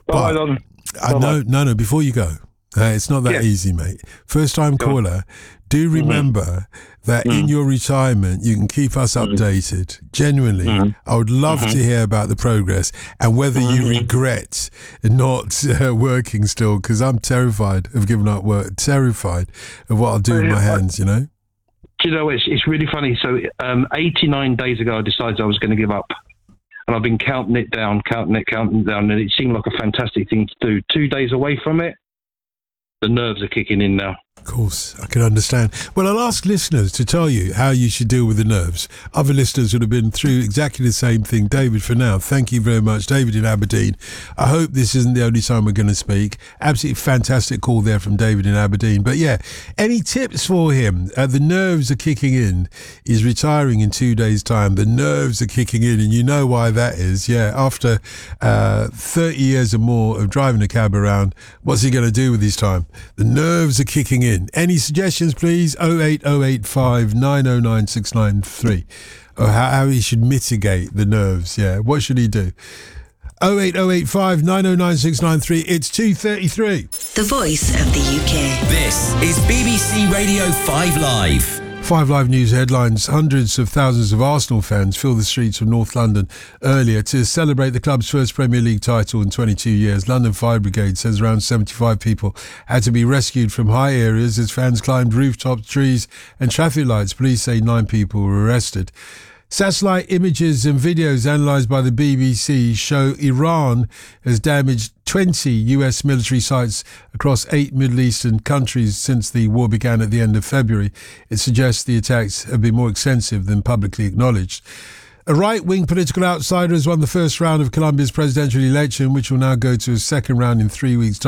But no, before you go, it's not that easy, mate. First time caller, do remember that in your retirement, you can keep us updated. Genuinely, I would love to hear about the progress and whether you regret not working still, because I'm terrified of giving up work, terrified of what I'll do with my hands, you know? Do you know, it's really funny. So 89 days ago, I decided I was going to give up. And I've been counting it down, and it seemed like a fantastic thing to do. 2 days away from it, the nerves are kicking in now. Of course, I can understand. Well, I'll ask listeners to tell you how you should deal with the nerves. Other listeners would have been through exactly the same thing. David, for now, thank you very much. David in Aberdeen. I hope this isn't the only time we're going to speak. Absolutely fantastic call there from David in Aberdeen. But yeah, any tips for him? The nerves are kicking in. He's retiring in 2 days' time. The nerves are kicking in, and you know why that is. Yeah, after 30 years or more of driving a cab around, what's he going to do with his time? The nerves are kicking in. Any suggestions, please? 08085 909 693. Or how he should mitigate the nerves. Yeah, what should he do? 08085 909 693. It's 2:33. The voice of the UK. This is BBC Radio 5 Live. 5 Live News headlines. Hundreds of thousands of Arsenal fans filled the streets of North London earlier to celebrate the club's first Premier League title in 22 years. London Fire Brigade says around 75 people had to be rescued from high areas as fans climbed rooftops, trees and traffic lights. Police say 9 people were arrested. Satellite images and videos analysed by the BBC show Iran has damaged 20 US military sites across 8 Middle Eastern countries since the war began at the end of February. It suggests the attacks have been more extensive than publicly acknowledged. A right-wing political outsider has won the first round of Colombia's presidential election, which will now go to a second round in 3 weeks' time.